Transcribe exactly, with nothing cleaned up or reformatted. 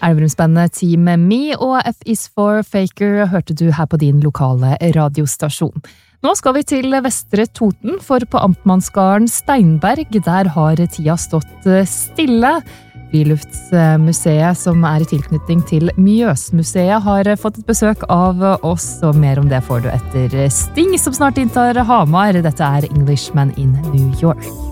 Elverumsbandet Team Me og F is for Faker hørte du her på din lokale radiostasjon. Nå skal vi til Vestre Toten, for på Amtmannsgarden Steinberg, der har tida stått stille. Friluftsmuseet, som er i tilknytning til Mjøsmuseet, har fått et besøk av oss, og mer om det får du etter Sting, som snart inntar Hamar. Dette er Englishman in New York.